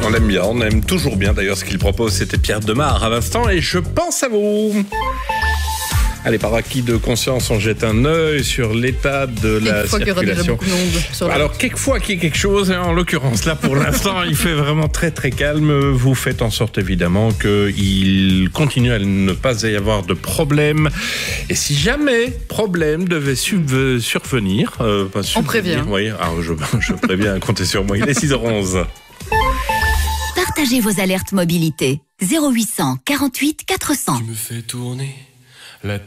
On l'aime bien, on aime toujours bien d'ailleurs ce qu'il propose. C'était Pierre Demar à l'instant et je pense à vous. Allez, par acquis de conscience, on jette un œil sur l'état de la circulation. Alors, quelquefois qu'il y ait quelque chose, en l'occurrence, là, pour l'instant, il fait vraiment très, très calme. Vous faites en sorte, évidemment, qu'il continue à ne pas y avoir de problème. Et si jamais problème devait survenir... on prévient. Oui, alors je préviens, comptez sur moi. Il est 6h11. Partagez vos alertes mobilité. 0800 48 400. Tu me fais tourner